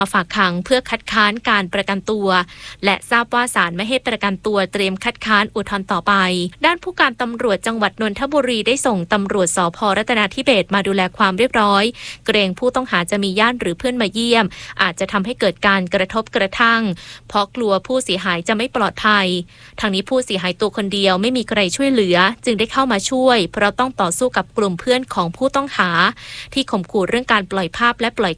ฝากขังเพื่อคัดค้านการประกันตัวและทราบว่าศาลไม่ให้ประกันตัวเตรียมคัดค้านอุทธรณ์ต่อไปด้านผู้การตำรวจจังหวัดนนทบุรีได้ส่งตำรวจสภ.รัตนาธิเบศรมาดูแลความเรียบร้อยเกรงผู้ต้องหาจะมีญาติหรือเพื่อนมาเยี่ยมอาจจะทำให้เกิดการกระทบกระทั่งเพราะกลัวผู้เสียหายจะไม่ปลอดภัยทางนี้ผู้เสียหายตัวคนเดียวไม่มีใครช่วยเหลือจึงได้เข้ามาช่วยเพราะต้องต่อสู้กับกลุ่มเพื่อนของผู้ต้องหาที่ข่มขู่เรื่องการปล่อยภาพและปล่อย